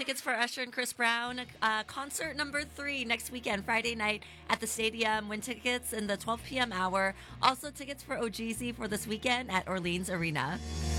tickets for Usher and Chris Brown concert number 3 next weekend, Friday night at the stadium. Win tickets in the 12 p.m. hour. Also tickets for OGZ for this weekend at Orleans Arena.